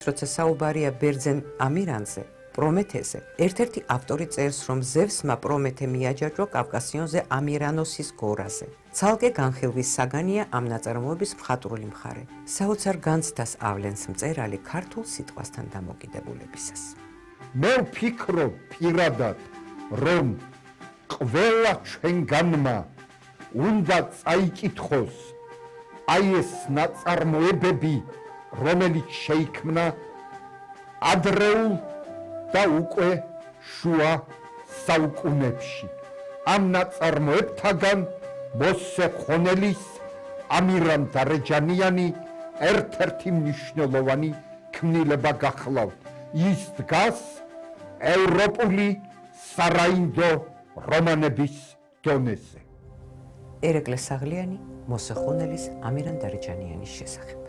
როცა საუბარია ბერძენ ამირანზე, პრომეთეზე, ერთ-ერთი ავტორი წერს, რომ ზევსმა პრომეთე მიაჯაჭვა კავკასიონზე ამირანოსის გორაზე. ცალკე განხილვის საგანია ამ ნაწარმოების მხატვრული მხარე. საოცარ განცდას ავლენს მწერალი ქართულ სიტყვასთან დამოკიდებულებისას. მე ვფიქრობ პირადად, რომ ყველა ჩვენგანმა უნდა წაიკითხოს აი ეს ნაწარმოებები, რომელიც შეიქმნა ადრეულ და უკვე შუა საუკუნეებში. ამ ნაწარმოებთაგან მოსე ხონელის, ამირან დარეჯანიანი ერთ-ერთი მნიშვნელოვანი ქმნილება გახლავთ. ის დგას ევროპული სარაინდო რომანების დონეზე. ერეკლე საღლიანი მოსე ხონელის, ამირან დარეჯანიანის შესახებ.